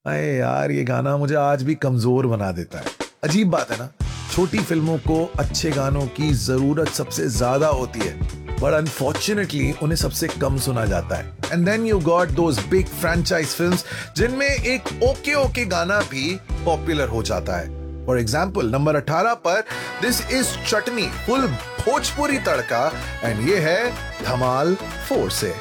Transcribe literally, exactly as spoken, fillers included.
अरे यार, ये गाना मुझे आज भी कमजोर बना देता है। अजीब बात है ना, छोटी फिल्मों को अच्छे गानों की जरूरत सबसे ज्यादा होती है, बट अनफॉर्चुनेटली उन्हें सबसे कम सुना जाता है। And then you got those big franchise films जिनमें एक ओके ओके गाना भी पॉपुलर हो जाता है। फॉर एग्जाम्पल नंबर अठारह पर this is chutney, full Bhojpuri tadka, and ये है धमाल फोर से।